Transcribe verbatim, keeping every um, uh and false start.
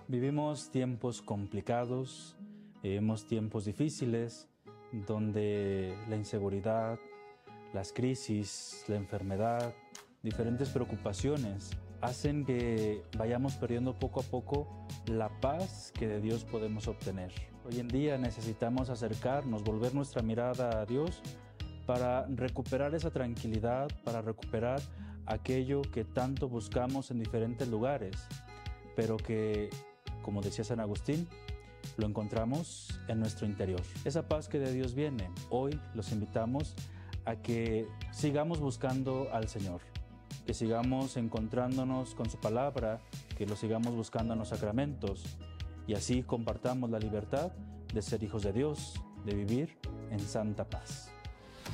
Vivimos tiempos complicados, vivimos tiempos difíciles, donde la inseguridad, las crisis, la enfermedad, diferentes preocupaciones hacen que vayamos perdiendo poco a poco la paz que de Dios podemos obtener. Hoy en día necesitamos acercarnos, volver nuestra mirada a Dios para recuperar esa tranquilidad, para recuperar aquello que tanto buscamos en diferentes lugares, pero que, como decía San Agustín, lo encontramos en nuestro interior. Esa paz que de Dios viene, hoy los invitamos a que sigamos buscando al Señor, que sigamos encontrándonos con su palabra, que lo sigamos buscando en los sacramentos y así compartamos la libertad de ser hijos de Dios, de vivir en santa paz.